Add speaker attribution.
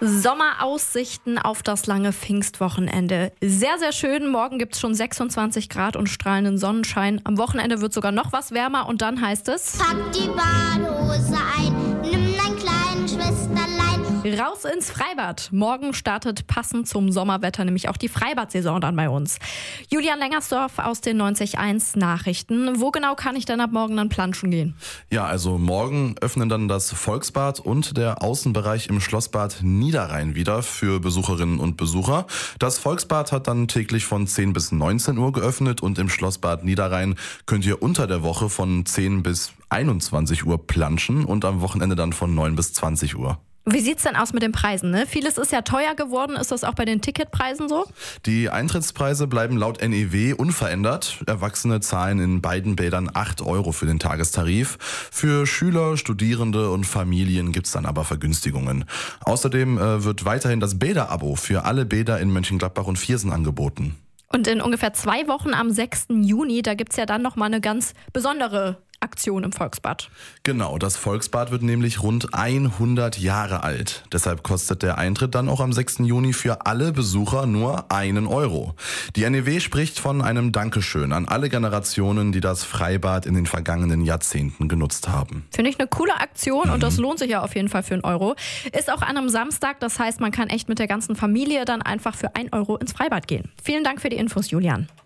Speaker 1: Sommeraussichten auf das lange Pfingstwochenende. Sehr, sehr schön. Morgen gibt es schon 26 Grad und strahlenden Sonnenschein. Am Wochenende wird sogar noch was wärmer und dann heißt es:
Speaker 2: Pack die Badehose ein, nimm dein kleines Schwesterlein.
Speaker 1: Raus ins Freibad. Morgen startet passend zum Sommerwetter nämlich auch die Freibad-Saison dann bei uns. Julian Lengersdorf aus den 90.1 Nachrichten. Wo genau kann ich denn ab morgen dann planschen gehen?
Speaker 3: Ja, also morgen öffnen dann das Volksbad und der Außenbereich im Schlossbad Niederrhein wieder für Besucherinnen und Besucher. Das Volksbad hat dann täglich von 10 bis 19 Uhr geöffnet und im Schlossbad Niederrhein könnt ihr unter der Woche von 10 bis 21 Uhr planschen und am Wochenende dann von 9 bis 20 Uhr.
Speaker 1: Wie sieht's denn aus mit den Preisen? Ne? Vieles ist ja teuer geworden. Ist das auch bei den Ticketpreisen so?
Speaker 3: Die Eintrittspreise bleiben laut NEW unverändert. Erwachsene zahlen in beiden Bädern 8 Euro für den Tagestarif. Für Schüler, Studierende und Familien gibt's dann aber Vergünstigungen. Außerdem wird weiterhin das Bäderabo für alle Bäder in Mönchengladbach und Viersen angeboten.
Speaker 1: Und in ungefähr 2 Wochen am 6. Juni, da gibt's ja dann nochmal eine ganz besondere Aktion im Volksbad.
Speaker 3: Genau, das Volksbad wird nämlich rund 100 Jahre alt. Deshalb kostet der Eintritt dann auch am 6. Juni für alle Besucher nur 1 Euro. Die NEW spricht von einem Dankeschön an alle Generationen, die das Freibad in den vergangenen Jahrzehnten genutzt haben.
Speaker 1: Finde ich eine coole Aktion und das lohnt sich ja auf jeden Fall für 1 Euro. Ist auch an einem Samstag, das heißt, man kann echt mit der ganzen Familie dann einfach für 1 Euro ins Freibad gehen. Vielen Dank für die Infos, Julian.